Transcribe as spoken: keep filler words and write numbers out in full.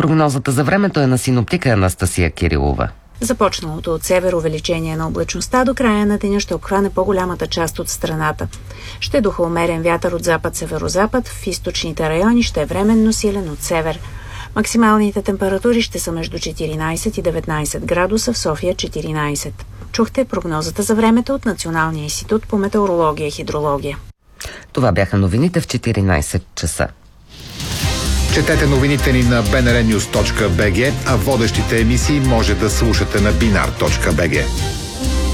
Прогнозата за времето е на синоптика Анастасия Кирилова. Започналото от север увеличение на облачността до края на деня ще обхване по-голямата част от страната. Ще духа умерен вятър от запад-северозапад, в източните райони ще е временно силен от север. Максималните температури ще са между четиринайсет и деветнайсет градуса, в София четиринайсет. Чухте прогнозата за времето от Националния институт по метеорология и хидрология. Това бяха новините в четиринайсет часа. Четете новините ни на би ен ар нюз точка би джи, а водещите емисии може да слушате на бинар точка би джи.